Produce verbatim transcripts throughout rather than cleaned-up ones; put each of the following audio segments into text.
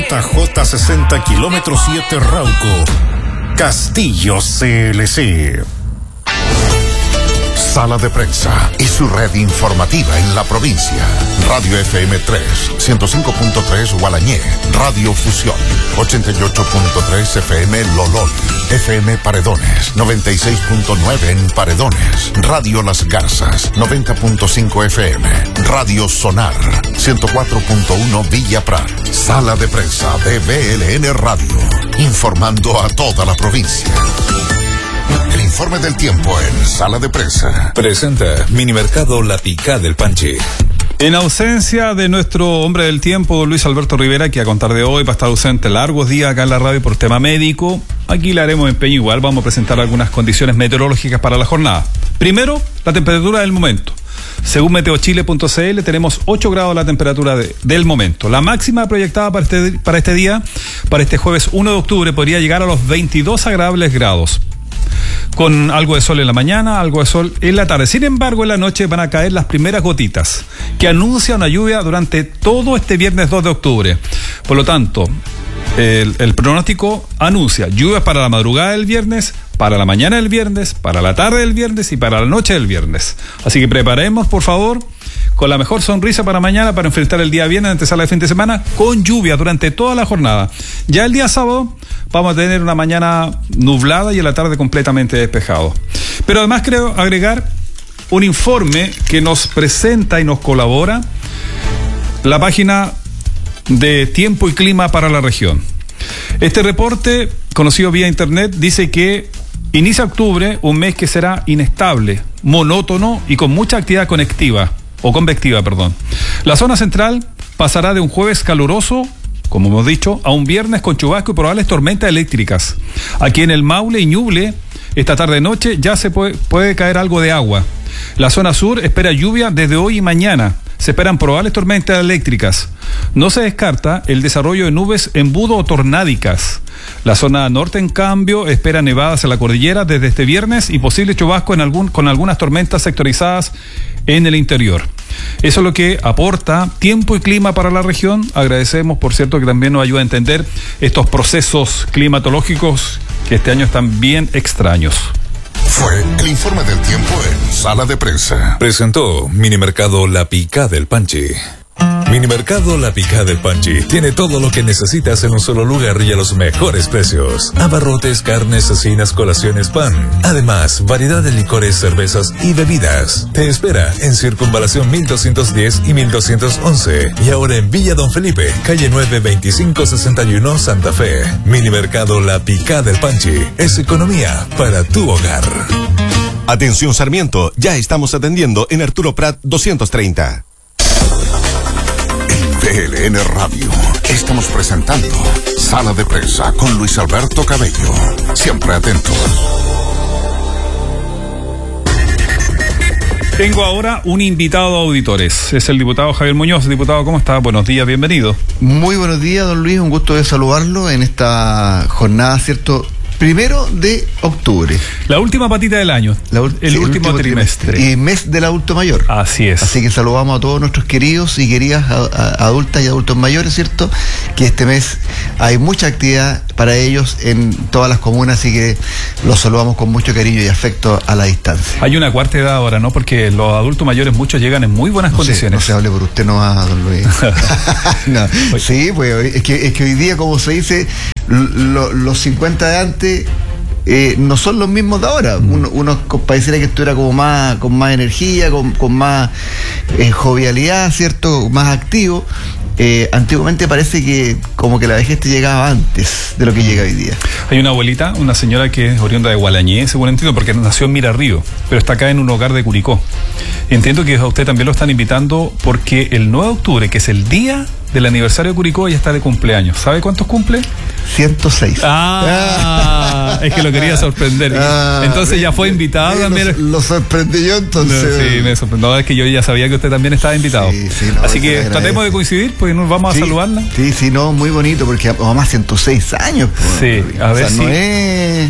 J J sesenta kilómetros siete Rauco. Castillo C L C. Sala de Prensa y su red informativa en la provincia. Radio F M tres, ciento cinco punto tres Gualañé. Radio Fusión, ochenta y ocho punto tres F M Lolol. F M Paredones, noventa y seis punto nueve en Paredones. Radio Las Garzas, noventa punto cinco F M. Radio Sonar, ciento cuatro punto uno Villa Prat. Sala de Prensa de B L N Radio. Informando a toda la provincia. El informe del tiempo en Sala de Prensa. Presenta Minimercado La Picá del Panchi. En ausencia de nuestro hombre del tiempo, Luis Alberto Rivera, que a contar de hoy va a estar ausente largos días acá en la radio por tema médico, aquí le haremos empeño igual. Vamos a presentar algunas condiciones meteorológicas para la jornada. Primero, la temperatura del momento. Según meteochile punto c l tenemos ocho grados la temperatura de, del momento. La máxima proyectada para este, para este día, para este jueves uno de octubre, podría llegar a los veintidós agradables grados, con algo de sol en la mañana, algo de sol en la tarde. Sin embargo, en la noche van a caer las primeras gotitas, que anuncia una lluvia durante todo este viernes dos de octubre. Por lo tanto, el, el pronóstico anuncia lluvias para la madrugada del viernes, para la mañana del viernes, para la tarde del viernes y para la noche del viernes. Así que preparemos, por favor, con la mejor sonrisa para mañana, para enfrentar el día viernes, antesala de fin de semana, con lluvia durante toda la jornada. Ya el día sábado vamos a tener una mañana nublada y en la tarde completamente despejado. Pero además creo agregar un informe que nos presenta y nos colabora la página de Tiempo y Clima para la región. Este reporte, conocido vía internet, dice que inicia octubre, un mes que será inestable, monótono y con mucha actividad conectiva, o convectiva, perdón. La zona central pasará de un jueves caluroso, como hemos dicho, a un viernes con chubasco y probables tormentas eléctricas. Aquí en el Maule y Ñuble, esta tarde-noche ya se puede, puede caer algo de agua. La zona sur espera lluvia desde hoy y mañana. Se esperan probables tormentas eléctricas. No se descarta el desarrollo de nubes embudo o tornádicas. La zona norte, en cambio, espera nevadas en la cordillera desde este viernes y posible chubasco en algún, con algunas tormentas sectorizadas en el interior. Eso es lo que aporta Tiempo y Clima para la región. Agradecemos, por cierto, que también nos ayuda a entender estos procesos climatológicos que este año están bien extraños. Fue el informe del tiempo en Sala de Prensa. Presentó Minimercado La Picá del Panchi. Minimercado La Picá del Panchi tiene todo lo que necesitas en un solo lugar y a los mejores precios. Abarrotes, carnes, cecinas, colaciones, pan. Además, variedad de licores, cervezas y bebidas. Te espera en Circunvalación mil doscientos diez y mil doscientos once. Y ahora en Villa Don Felipe, calle nueve, veinticinco sesenta y uno, Santa Fe. Minimercado La Picá del Panchi es economía para tu hogar. Atención Sarmiento, ya estamos atendiendo en Arturo Prat doscientos treinta. B L N Radio. Estamos presentando Sala de Prensa con Luis Alberto Cabello. Siempre atentos. Tengo ahora un invitado a auditores. Es el diputado Javier Muñoz. Diputado, ¿cómo está? Buenos días, bienvenido. Muy buenos días, don Luis. Un gusto de saludarlo en esta jornada, ¿cierto? Primero de octubre. La última patita del año. La, el, sí, último el último trimestre. trimestre. Y mes del adulto mayor. Así es. Así que saludamos a todos nuestros queridos y queridas a, a, adultas y adultos mayores, ¿cierto? Que este mes hay mucha actividad para ellos en todas las comunas, así que los saludamos con mucho cariño y afecto a la distancia. Hay una cuarta edad ahora, ¿no? Porque los adultos mayores muchos llegan en muy buenas no condiciones. Sé, no se hable por usted nomás, don Luis. No. Sí, pues es que, es que hoy día, como se dice, lo, los cincuenta de antes Eh, no son los mismos de ahora. Uno, uno pareciera que estuviera como más, con más energía, con, con más eh, jovialidad, ¿cierto? Más activo. Eh, antiguamente parece que como que la vejez te llegaba antes de lo que llega hoy día. Hay una abuelita, una señora que es oriunda de Gualañé, según entiendo, porque nació en Mirarrío, pero está acá en un hogar de Curicó. Entiendo que a usted también lo están invitando porque el nueve de octubre, que es el día del aniversario de Curicó, ella está de cumpleaños. ¿Sabe cuántos cumple? ciento seis. Ah, es que lo quería sorprender. Ah, entonces ya fue invitado sí, también. Lo, lo sorprendí yo entonces. No, sí, me sorprendió. Es que yo ya sabía que usted también estaba invitado. Sí, sí, no, así que tratemos de coincidir, pues nos vamos sí, a saludarla. Sí, sí, no, muy bonito, porque mamá ciento seis años. Pues, sí, a ver o sea, si... no es...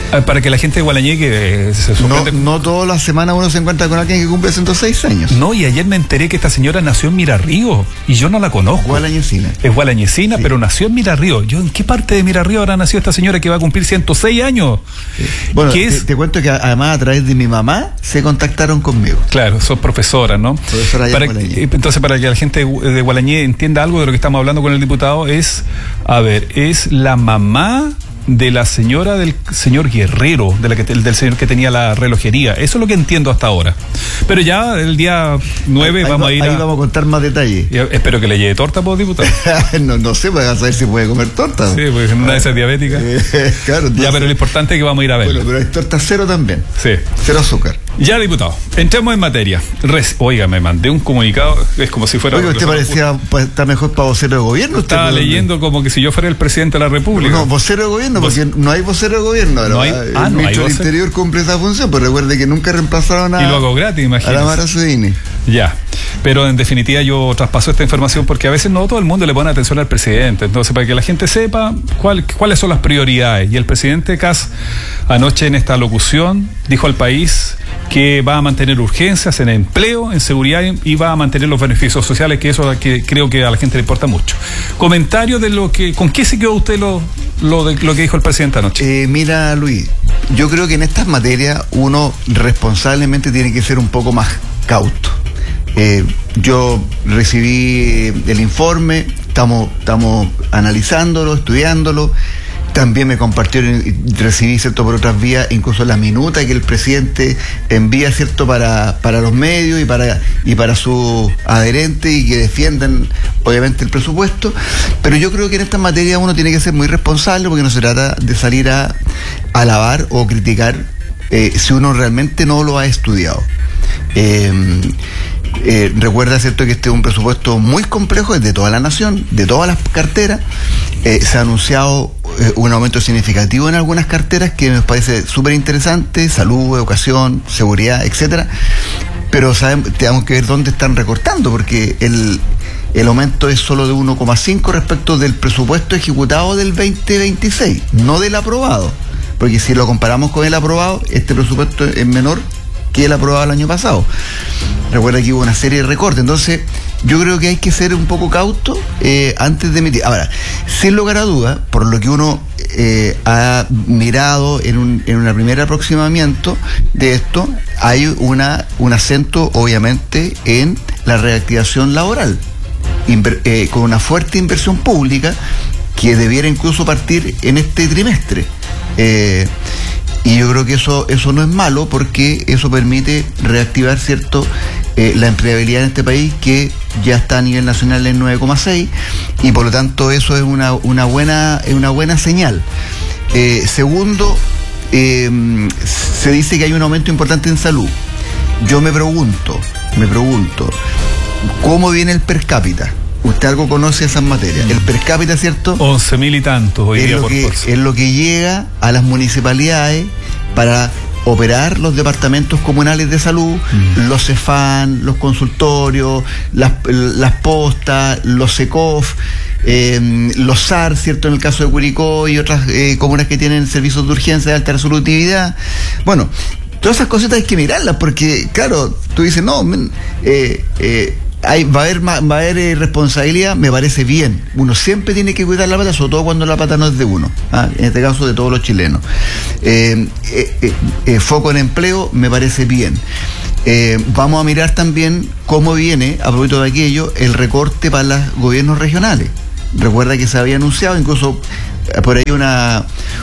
Para que la gente de Gualañé que se sorprende. No, no todas las semanas uno se encuentra con alguien que cumple ciento seis años. No, y ayer me enteré que esta señora nació en Mirarrío y yo no la conozco. Gualañecina. Es gualañecina, sí. Pero nació en Mirarrío. ¿Yo en qué parte de Mirarrío habrá nacido esta señora que va a cumplir ciento seis años? Sí. Bueno, te, es? te cuento que además a través de mi mamá se contactaron conmigo. Claro, sos profesora, ¿no? Profesora allá para, en Gualañé. Entonces, para que la gente de Gualañé entienda algo de lo que estamos hablando con el diputado, es, a ver, es la mamá de la señora del señor Guerrero, de la que, del señor que tenía la relojería. Eso es lo que entiendo hasta ahora. Pero ya el día nueve ahí, vamos ahí, a ir ahí a... vamos a contar más detalles. Y espero que le lleve torta, ¿puedo, diputado? no, no sé, para saber si puede comer torta. Sí, porque una de esas diabéticas. Claro, entonces, ya, pero lo importante es que vamos a ir a ver. Bueno, pero hay torta cero también. Sí. Cero azúcar. Ya, diputado, entremos en materia. Res... Oiga, me mandé un comunicado, es como si fuera... Oiga, usted parecía pues, está mejor para vocero de gobierno. Estaba usted, leyendo ¿no? como que si yo fuera el presidente de la República. No, vocero de gobierno, porque ¿Vos? no hay vocero de gobierno. No hay, el ah, no ministro hay del Interior cumple esa función, pero recuerde que nunca reemplazaron a... Y lo hago gratis, imagínate. A la Mara Sudini. Ya, pero en definitiva yo traspaso esta información porque a veces no todo el mundo le pone atención al presidente. Entonces, para que la gente sepa cuál, cuáles son las prioridades. Y el presidente Kast anoche en esta locución dijo al país que va a mantener urgencias en empleo, en seguridad y va a mantener los beneficios sociales, que eso que creo que a la gente le importa mucho. Comentario de lo que, ¿con qué se quedó usted lo, lo, de, lo que dijo el presidente anoche? Eh, mira, Luis, yo creo que en estas materias uno responsablemente tiene que ser un poco más cauto. Eh, yo recibí el informe, estamos, estamos analizándolo, estudiándolo. También me compartieron y recibí, cierto, por otras vías, incluso la minuta que el presidente envía, cierto, para, para los medios y para, y para sus adherentes y que defiendan, obviamente, el presupuesto. Pero yo creo que en esta materia uno tiene que ser muy responsable porque no se trata de salir a, a alabar o criticar eh, si uno realmente no lo ha estudiado. Eh, Eh, recuerda, cierto, que este es un presupuesto muy complejo, es de toda la nación, de todas las carteras. Eh, se ha anunciado eh, un aumento significativo en algunas carteras que nos parece súper interesante: salud, educación, seguridad, etcétera. Pero sabemos, tenemos que ver dónde están recortando, porque el, el aumento es solo de uno coma cinco respecto del presupuesto ejecutado del veinte veintiséis, no del aprobado. Porque si lo comparamos con el aprobado, este presupuesto es menor que el aprobado el año pasado. Recuerda que hubo una serie de recortes. Entonces, yo creo que hay que ser un poco cauto eh, antes de emitir. Ahora, sin lugar a duda, por lo que uno eh, ha mirado en un, en un primer aproximamiento de esto, hay una un acento, obviamente, en la reactivación laboral, Inver, eh, con una fuerte inversión pública que debiera incluso partir en este trimestre. Eh, Y yo creo que eso eso no es malo, porque eso permite reactivar, cierto, eh, la empleabilidad en este país, que ya está a nivel nacional en nueve coma seis, y por lo tanto eso es una una buena es una buena señal. Eh, segundo, eh, se dice que hay un aumento importante en salud. Yo me pregunto, me pregunto, ¿cómo viene el per cápita? Usted algo conoce esas materias. El per cápita, ¿cierto? once mil y tantos hoy día por persona. Es lo que llega a las municipalidades para operar los departamentos comunales de salud, mm. los CEFAN, los consultorios, las, las postas, los SECOF, eh, los S A R, ¿cierto? En el caso de Curicó y otras eh, comunas que tienen servicios de urgencia de alta resolutividad. Bueno, todas esas cositas hay que mirarlas, porque, claro, tú dices, no, eh, eh, Hay, va a haber, va a haber eh, responsabilidad, me parece bien. Uno siempre tiene que cuidar la pata, sobre todo cuando la pata no es de uno, ¿ah? En este caso de todos los chilenos. Eh, eh, eh, eh, foco en empleo, me parece bien. Eh, vamos a mirar también cómo viene, a propósito de aquello, el recorte para los gobiernos regionales. Recuerda que se había anunciado, incluso por ahí una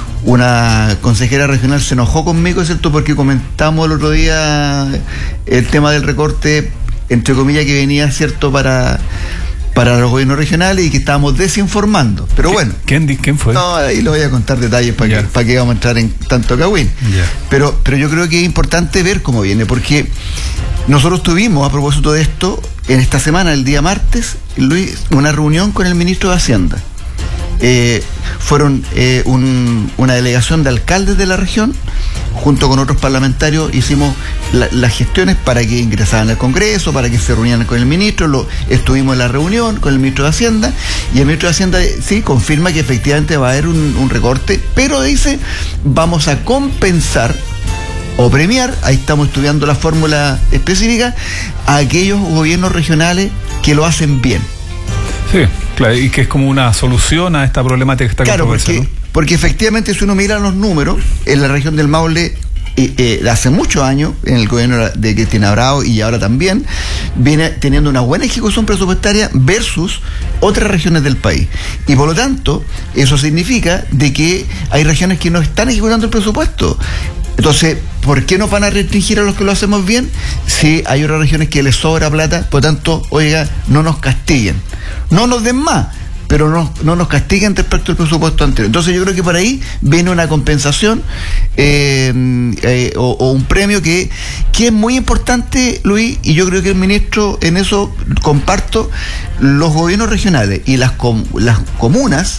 una consejera regional se enojó conmigo, ¿cierto? Porque comentamos el otro día el tema del recorte, entre comillas, que venía, cierto, para para los gobiernos regionales, y que estábamos desinformando. Pero bueno. ¿Quién, quién fue? No, ahí le voy a contar detalles para yeah. que, para que vamos a entrar en tanto cagüín. Yeah. Pero, pero yo creo que es importante ver cómo viene, porque nosotros tuvimos, a propósito de esto, en esta semana, el día martes, Luis, una reunión con el ministro de Hacienda. Eh, fueron eh, un, una delegación de alcaldes de la región, junto con otros parlamentarios, hicimos la, las gestiones para que ingresaran al Congreso, para que se reunieran con el ministro. Lo, estuvimos en la reunión con el ministro de Hacienda y el ministro de Hacienda sí confirma que efectivamente va a haber un, un recorte, pero dice vamos a compensar o premiar, ahí estamos estudiando la fórmula específica, a aquellos gobiernos regionales que lo hacen bien. Sí, claro, y que es como una solución a esta problemática que está claro, porque, ¿no? porque efectivamente si uno mira los números, en la región del Maule, eh, eh, hace muchos años, en el gobierno de Cristina Bravo y ahora también, viene teniendo una buena ejecución presupuestaria versus otras regiones del país. Y por lo tanto, eso significa de que hay regiones que no están ejecutando el presupuesto. Entonces, ¿por qué nos van a restringir a los que lo hacemos bien si hay otras regiones que les sobra plata? Por tanto, oiga, no nos castiguen. No nos den más, pero no, no nos castiguen respecto al presupuesto anterior. Entonces yo creo que por ahí viene una compensación eh, eh, o, o un premio que, que es muy importante, Luis, y yo creo que el ministro, en eso comparto, los gobiernos regionales y las, com, las comunas,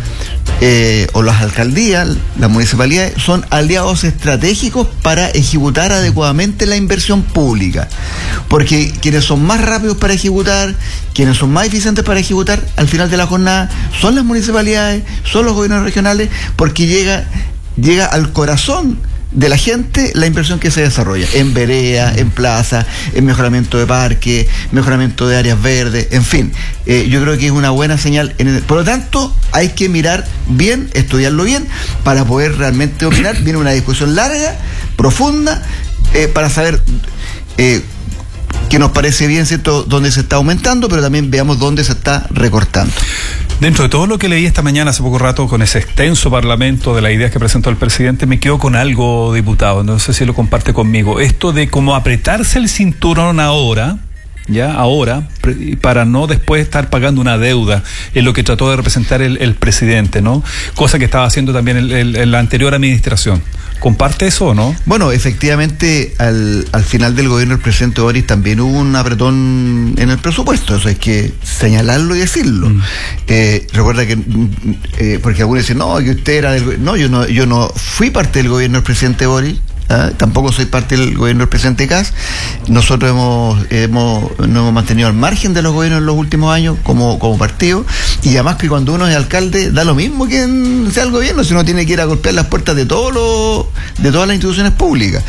Eh, o las alcaldías, las municipalidades, son aliados estratégicos para ejecutar adecuadamente la inversión pública. Porque quienes son más rápidos para ejecutar, quienes son más eficientes para ejecutar, al final de la jornada, son las municipalidades, son los gobiernos regionales, porque llega, llega al corazón de la gente la inversión que se desarrolla en vereda, en plaza, en mejoramiento de parques, mejoramiento de áreas verdes, en fin, eh, yo creo que es una buena señal. En el, por lo tanto, hay que mirar bien, estudiarlo bien, para poder realmente opinar. Viene una discusión larga, profunda, eh, para saber eh, que nos parece bien, ¿cierto?, dónde se está aumentando, pero también veamos dónde se está recortando. Dentro de todo lo que leí esta mañana, hace poco rato, con ese extenso parlamento de las ideas que presentó el presidente, me quedo con algo, diputado, no sé si lo comparte conmigo, esto de cómo apretarse el cinturón ahora, ya, ahora, para no después estar pagando una deuda, es lo que trató de representar el, el presidente, ¿no? Cosa que estaba haciendo también el, el, en la anterior administración. ¿Comparte eso o no? Bueno, efectivamente, al, al final del gobierno del presidente Boric también hubo un apretón en el presupuesto, eso hay que señalarlo y decirlo. Mm. Eh, recuerda que, eh, porque algunos dicen, no, que usted era del... No, yo no, yo no fui parte del gobierno del presidente Boric. ¿Ah? Tampoco soy parte del gobierno del presidente Kast. Nosotros hemos, hemos, nos hemos mantenido al margen de los gobiernos en los últimos años como, como partido, y además que cuando uno es alcalde da lo mismo que sea el gobierno, si uno tiene que ir a golpear las puertas de todos los, de todas las instituciones públicas.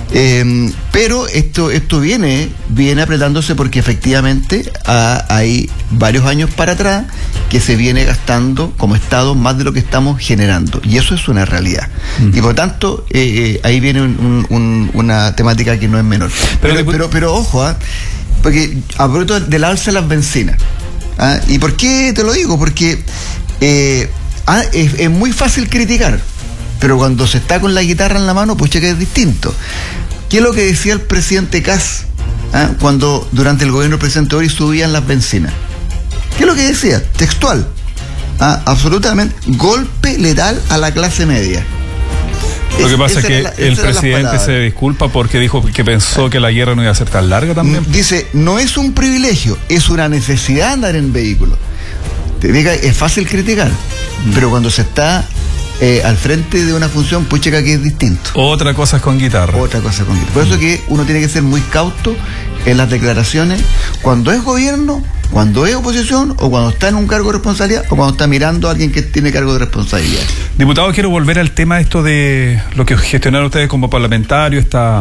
Eh, pero esto, esto viene, viene apretándose porque efectivamente ha, hay varios años para atrás que se viene gastando como Estado más de lo que estamos generando, y eso es una realidad. Mm. Y por tanto, eh, eh, ahí viene un, un, un, una temática que no es menor. Pero, pero, pero, pero ojo, ¿eh? Porque a propósito del alza de las bencinas, ¿eh? ¿Y por qué te lo digo? Porque eh, ah, es, es muy fácil criticar, pero cuando se está con la guitarra en la mano, pues checa, es distinto. ¿Qué es lo que decía el presidente Kast ¿eh? cuando durante el gobierno del presidente Boric subían las bencinas? ¿Qué es lo que decía? Textual. ¿Ah? Absolutamente. Golpe letal a la clase media. Lo que pasa es que la, el presidente se disculpa porque dijo que pensó que la guerra no iba a ser tan larga también. Dice, no es un privilegio, es una necesidad andar en vehículo. Te diga, es fácil criticar, mm. pero cuando se está eh, al frente de una función, pues checa que es distinto. Otra cosa es con guitarra. Otra cosa es con guitarra. Por eso que uno tiene que ser muy cauto en las declaraciones cuando es gobierno, cuando es oposición, o cuando está en un cargo de responsabilidad, o cuando está mirando a alguien que tiene cargo de responsabilidad. Diputado, quiero volver al tema esto de lo que gestionaron ustedes como parlamentario, esta,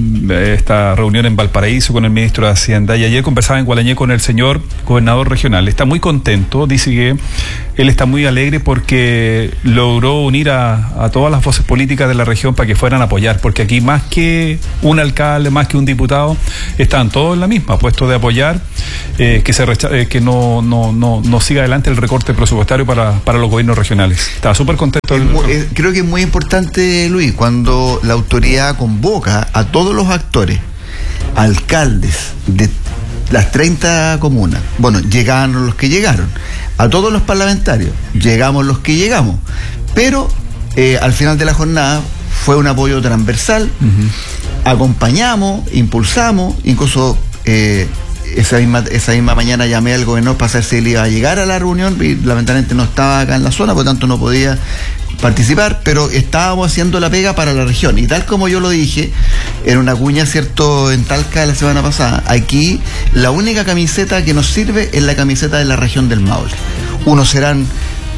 esta reunión en Valparaíso con el ministro de Hacienda, y ayer conversaba en Gualañé con el señor gobernador regional. Está muy contento, dice que él está muy alegre porque logró unir a, a todas las voces políticas de la región para que fueran a apoyar, porque aquí más que un alcalde, más que un diputado, están todos en la misma, puesto de apoyar eh, que se Eh, que no, no, no, no siga adelante el recorte presupuestario para, para los gobiernos regionales. Estaba súper contento. Es muy, es, creo que es muy importante, Luis, cuando la autoridad convoca a todos los actores, alcaldes de las treinta comunas, bueno, llegaron los que llegaron, a todos los parlamentarios, llegamos los que llegamos, pero eh, al final de la jornada fue un apoyo transversal, uh-huh. acompañamos, impulsamos, incluso... Eh, esa misma, esa misma mañana llamé al gobernador para saber si él iba a llegar a la reunión y lamentablemente no estaba acá en la zona, por lo tanto no podía participar, pero estábamos haciendo la pega para la región y tal como yo lo dije en una cuña, cierto, en Talca la semana pasada, aquí la única camiseta que nos sirve es la camiseta de la región del Maule. Unos serán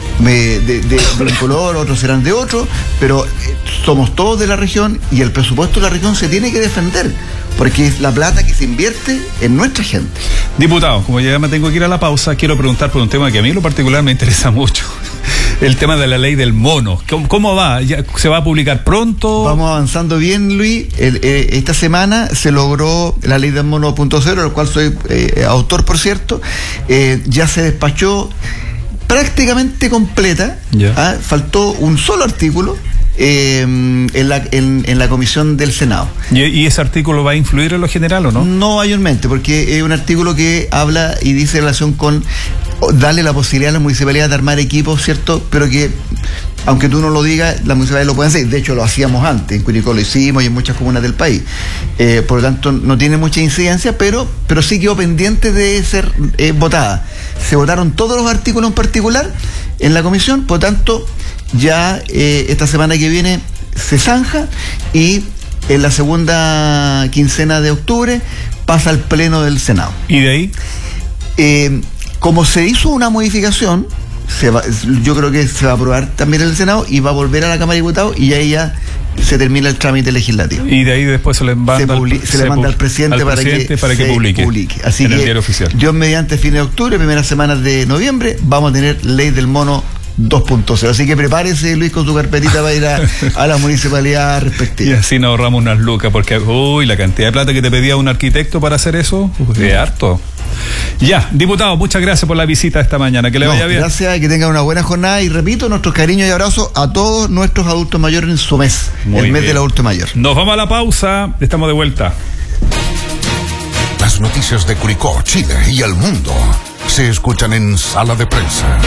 de, de, de un color, otros serán de otro, pero somos todos de la región y el presupuesto de la región se tiene que defender, porque es la plata que se invierte en nuestra gente. Diputado, como ya me tengo que ir a la pausa, quiero preguntar por un tema que a mí en lo particular me interesa mucho. El tema de la ley del mono. ¿Cómo, cómo va? ¿Ya ¿Se va a publicar pronto? Vamos avanzando bien, Luis. El, eh, esta semana se logró la ley del mono punto cero, del cual soy eh, autor, por cierto. Eh, ya se despachó prácticamente completa. ¿Ah? Faltó un solo artículo. Eh, en, la, en, en la comisión del Senado. ¿Y, ¿Y ese artículo va a influir en lo general o no? No mayormente, porque es un artículo que habla y dice relación con darle la posibilidad a las municipalidades de armar equipos, ¿cierto? Pero que, aunque tú no lo digas, las municipalidades lo pueden hacer. De hecho, lo hacíamos antes, en Curicó lo hicimos y en muchas comunas del país. Eh, por lo tanto, no tiene mucha incidencia, pero, pero sí quedó pendiente de ser eh, votada. Se votaron todos los artículos en particular en la comisión, por lo tanto, ya eh, esta semana que viene se zanja y en la segunda quincena de octubre pasa al pleno del Senado. ¿Y de ahí? Eh, como se hizo una modificación, se va, yo creo que se va a aprobar también en el Senado y va a volver a la Cámara de Diputados y ahí ya se termina el trámite legislativo. Y de ahí después se le manda, se publi- al, se le manda al presidente, al para, presidente que para que publique, publique. Así en que el diario oficial. Dios mediante, fines de octubre, primeras semanas de noviembre, vamos a tener ley del mono dos punto cero. Así que prepárese, Luis, con su carpetita para ir a, a la municipalidad respectiva. Y así nos ahorramos unas lucas, porque uy, la cantidad de plata que te pedía un arquitecto para hacer eso, es harto. Ya, diputado, muchas gracias por la visita esta mañana, que le no, vaya bien. Gracias, que tengan una buena jornada y repito, nuestros cariños y abrazos a todos nuestros adultos mayores en su mes, Muy el mes bien. del adulto mayor. Nos vamos a la pausa, estamos de vuelta. Las noticias de Curicó, Chile y el mundo se escuchan en Sala de Prensa.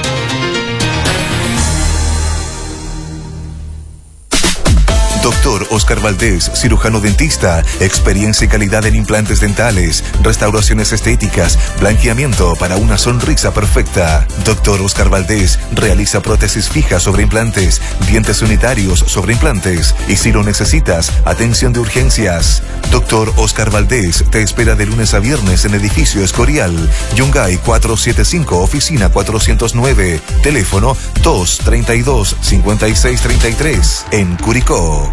Doctor Oscar Valdés, cirujano dentista, experiencia y calidad en implantes dentales, restauraciones estéticas, blanqueamiento para una sonrisa perfecta. Doctor Oscar Valdés realiza prótesis fijas sobre implantes, dientes unitarios sobre implantes y si lo necesitas, atención de urgencias. Doctor Oscar Valdés te espera de lunes a viernes en edificio Escorial, Yungay cuatrocientos setenta y cinco, oficina cuatrocientos nueve, teléfono dos treinta y dos, cincuenta y seis treinta y tres, en Curicó.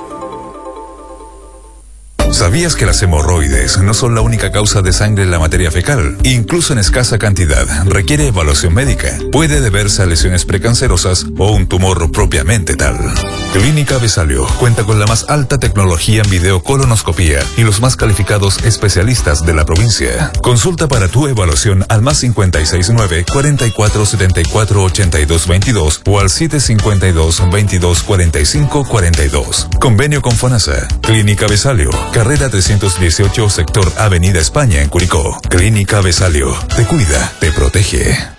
¿Sabías que las hemorroides no son la única causa de sangre en la materia fecal? Incluso en escasa cantidad, requiere evaluación médica. Puede deberse a lesiones precancerosas o un tumor propiamente tal. Clínica Besalio cuenta con la más alta tecnología en videocolonoscopía y los más calificados especialistas de la provincia. Consulta para tu evaluación al más cincuenta y seis nueve, cuarenta y cuatro setenta y cuatro ochenta y dos veintidós o al siete cincuenta y dos, veintidós cuarenta y cinco cuarenta y dos. Convenio con FONASA. Clínica Besalio, carrera trescientos dieciocho, sector Avenida España en Curicó. Clínica Besalio, te cuida, te protege.